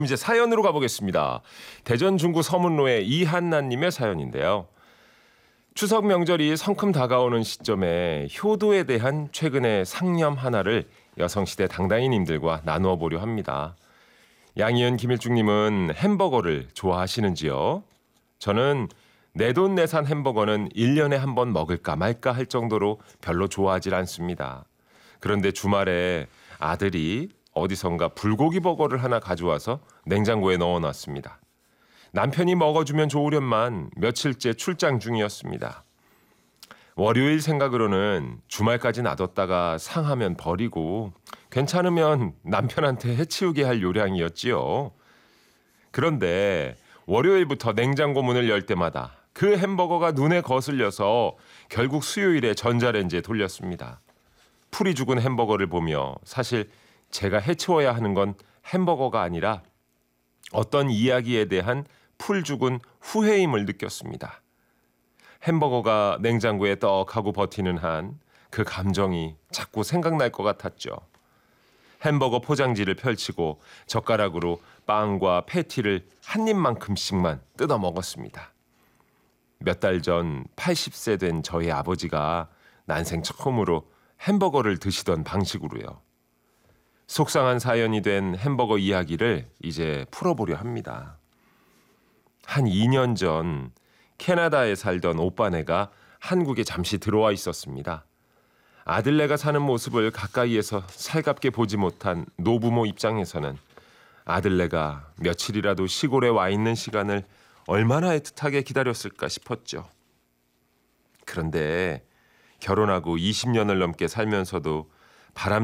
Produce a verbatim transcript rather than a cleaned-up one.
이제 사연으로 가보겠습니다. 대전 중구 서문로의 이한나님의 사연인데요. 추석 명절이 성큼 다가오는 시점에 효도에 대한 최근의 상념 하나를 여성시대 당당히님들과 나누어 보려 합니다. 양희은 김일중님은 햄버거를 좋아하시는지요? 저는 내돈내산 햄버거는 일 년에 한 번 먹을까 말까 할 정도로 별로 좋아하질 않습니다. 그런데 주말에 아들이 어디선가 불고기 버거를 하나 가져와서 냉장고에 넣어놨습니다. 남편이 먹어주면 좋으련만 며칠째 출장 중이었습니다. 월요일 생각으로는 주말까지 놔뒀다가 상하면 버리고 괜찮으면 남편한테 해치우게 할 요량이었지요. 그런데 월요일부터 냉장고 문을 열 때마다 그 햄버거가 눈에 거슬려서 결국 수요일에 전자레인지에 돌렸습니다. 풀이 죽은 햄버거를 보며 사실 제가 해치워야 하는 건 햄버거가 아니라 어떤 이야기에 대한 풀 죽은 후회임을 느꼈습니다. 햄버거가 냉장고에 떡하고 버티는 한 그 감정이 자꾸 생각날 것 같았죠. 햄버거 포장지를 펼치고 젓가락으로 빵과 패티를 한 입만큼씩만 뜯어 먹었습니다. 몇 달 전 팔십 세 된 저희 아버지가 난생 처음으로 햄버거를 드시던 방식으로요. 속상한 사연이 된 햄버거 이야기를 이제 풀어보려 합니다. 한 이 년 전 캐나다에 살던 오빠네가 한국에 잠시 들어와 있었습니다. 아들네가 사는 모습을 가까이에서 살갑게 보지 못한 노부모 입장에서는 아들네가 며칠이라도 시골에 와 있는 시간을 얼마나 애틋하게 기다렸을까 싶었죠. 그런데 결혼하고 이십 년을 넘게 살면서도 바람